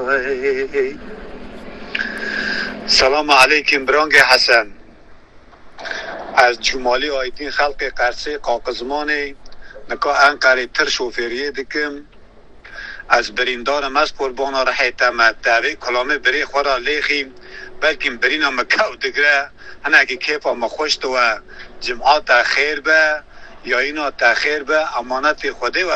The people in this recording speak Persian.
سلام علیکم برانگ حسن از جمالی آیدین خلق قرصه قاقزمانی نکا انقره تر شوفریه دکم از بریندارم از قربانا رحیتم دعوی کلامه بری خورا لیخیم بلکه برینم مکاو دگره هنه اگه کیفا مخوشت و جمعات خیر به یا اینا تخیر به امانت خوده و